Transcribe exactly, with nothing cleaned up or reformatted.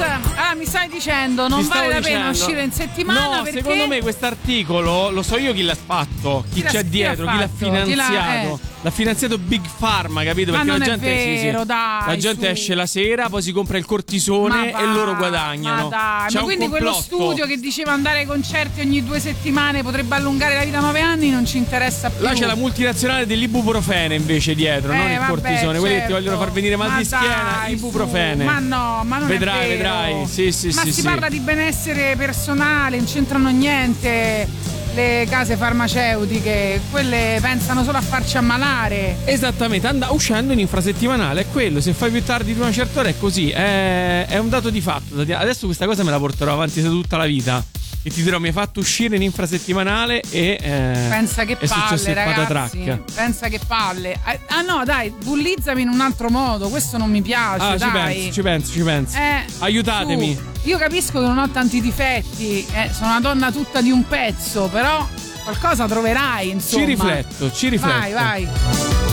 Ah, mi stai dicendo, non Ti vale la dicendo. pena uscire in settimana no, perché... secondo me quest'articolo lo so io chi l'ha fatto, chi, Chi l'ha- c'è chi dietro, l'ha chi l'ha fatto? finanziato. Chi l'ha- eh. L'ha finanziato Big Pharma, capito? Ma Perché non la è gente, vero, sì, sì. dai, la gente su. esce la sera, poi si compra il cortisone Ma e va, loro guadagnano. Ma dai, C'è ma un quindi quello complotto. studio che diceva andare ai concerti ogni due settimane potrebbe allungare la vita a nove anni non ci interessa più. Là c'è la multinazionale dell'ibuprofene invece dietro, Eh, non il vabbè, cortisone. Quelli che ti certo. vogliono far venire mal Ma di schiena, dai, ibuprofene. su. Ma no, ma non vedrai, è vero. vedrai. Sì, sì, ma sì, si sì. parla di benessere personale, non c'entrano niente le case farmaceutiche, quelle pensano solo a farci ammalare. Esattamente, anda uscendo in infrasettimanale, è quello, se fai più tardi di una certa ora è così, è, è un dato di fatto. Adesso questa cosa me la porterò avanti tutta la vita. E ti dirò, mi hai fatto uscire in infrasettimanale e eh, pensa che è successo palle, il ragazzi. patatrac. Pensa che palle. Ah no, dai, bullizzami in un altro modo, questo non mi piace, Ah, dai. ci penso, ci penso, ci penso. Eh, Aiutatemi. su. Io capisco che non ho tanti difetti, eh, sono una donna tutta di un pezzo, però qualcosa troverai, insomma. Ci rifletto, ci rifletto. Vai, vai.